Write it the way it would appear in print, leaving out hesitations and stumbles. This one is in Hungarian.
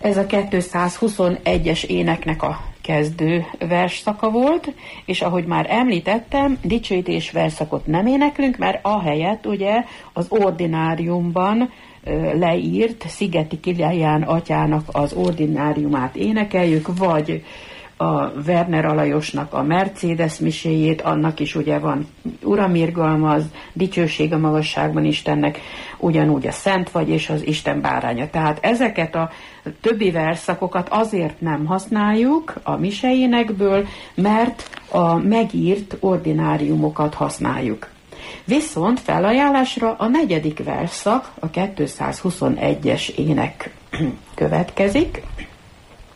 Ez a 221-es éneknek a kezdő versszaka volt, és ahogy már említettem, dicsőítés versszakot nem éneklünk, mert ahelyett ugye az ordináriumban leírt Szigeti Kilián atyának az ordináriumát énekeljük, vagy a Werner Alajosnak a Mercedes miséjét, annak is ugye van Uram irgalmaz, dicsőség a magasságban Istennek, ugyanúgy a Szent vagy és az Isten báránya. Tehát ezeket a többi verszakokat azért nem használjuk a misejénekből, mert a megírt ordináriumokat használjuk. Viszont felajánlásra a 4. versszak, a 221-es ének következik.